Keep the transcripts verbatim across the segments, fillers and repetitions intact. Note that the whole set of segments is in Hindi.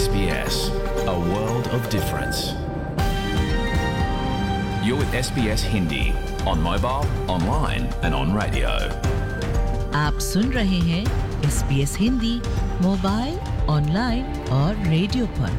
S B S, a world of difference. You're with S B S Hindi on mobile, online and on radio. आप सुन रहे हैं S B S Hindi mobile, online और रेडियो पर।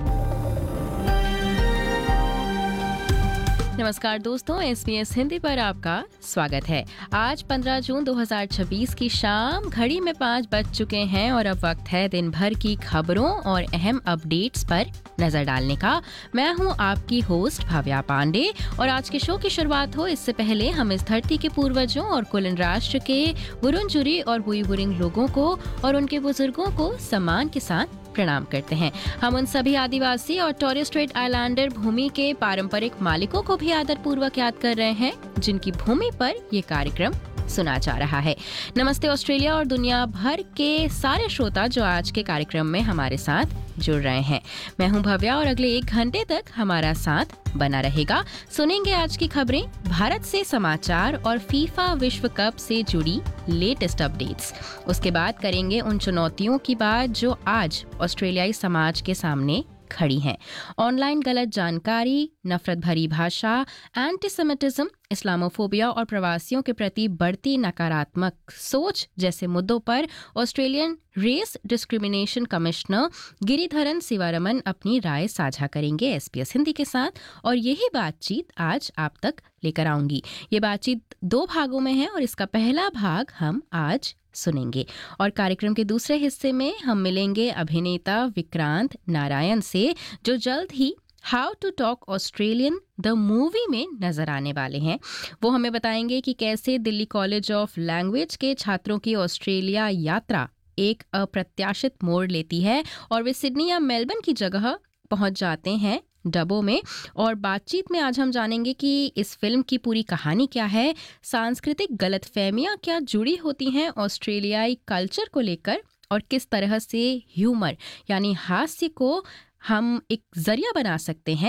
नमस्कार दोस्तों, एस बी एस हिंदी पर आपका स्वागत है। आज पंद्रह जून दो हज़ार छब्बीस की शाम घड़ी में पाँच बज चुके हैं और अब वक्त है दिन भर की खबरों और अहम अपडेट्स पर नजर डालने का। मैं हूं आपकी होस्ट भव्या पांडे और आज के शो की शुरुआत हो इससे पहले हम इस धरती के पूर्वजों और कुलीन राष्ट्र के वुरुंजुरी और बुइवुरिंग लोगों को और उनके बुजुर्गों को सम्मान के साथ प्रणाम करते हैं। हम उन सभी आदिवासी और टोरेस स्ट्रेट आइलैंडर भूमि के पारंपरिक मालिकों को भी आदर पूर्वक याद कर रहे हैं जिनकी भूमि पर ये कार्यक्रम सुना जा रहा है। नमस्ते ऑस्ट्रेलिया और दुनिया भर के सारे श्रोता जो आज के कार्यक्रम में हमारे साथ जुड़ रहे हैं। मैं हूं भव्या और अगले एक घंटे तक हमारा साथ बना रहेगा। सुनेंगे आज की खबरें, भारत से समाचार और फीफा विश्व कप से जुड़ी लेटेस्ट अपडेट्स। उसके बाद करेंगे उन चुनौतियों की बात जो आज ऑस्ट्रेलियाई समाज के सामने खड़ी हैं। ऑनलाइन गलत जानकारी, नफरत भरी भाषा, एंटीसेमिटिज्म, इस्लामोफोबिया और प्रवासियों के प्रति बढ़ती नकारात्मक सोच जैसे मुद्दों पर Australian race discrimination commissioner Giridharan Sivaraman अपनी राय साझा करेंगे एस बी एस हिंदी के साथ और यही बातचीत आज आप तक लेकर आऊंगी। ये बातचीत दो भागों में है और इसका पहला भाग हम आज सुनेंगे और कार्यक्रम के दूसरे हिस्से में हम मिलेंगे अभिनेता विक्रांत नारायण से जो जल्द ही how to talk Australian the movie में नजर आने वाले हैं। वो हमें बताएंगे कि कैसे दिल्ली कॉलेज ऑफ लैंग्वेज के छात्रों की ऑस्ट्रेलिया यात्रा एक अप्रत्याशित मोड़ लेती है और वे सिडनी या मेलबर्न की जगह पहुंच जाते हैं डबों में। और बातचीत में आज हम जानेंगे कि इस फिल्म की पूरी कहानी क्या है, सांस्कृतिक गलतफहमियां क्या जुड़ी होती हैं ऑस्ट्रेलियाई कल्चर को लेकर और किस तरह से ह्यूमर यानी हास्य को हम एक जरिया बना सकते हैं